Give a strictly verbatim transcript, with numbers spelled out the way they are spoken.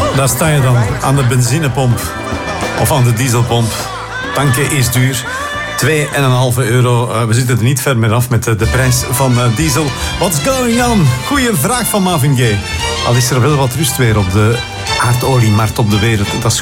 Daar sta je dan aan de benzinepomp of aan de dieselpomp. Tanken is duur. twee komma vijf euro. Uh, we zitten er niet ver meer af met uh, de prijs van uh, diesel. What's going on? Goeie vraag van Marvin Gaye. Al is er wel wat rust weer op de aardoliemarkt op de wereld. Dat is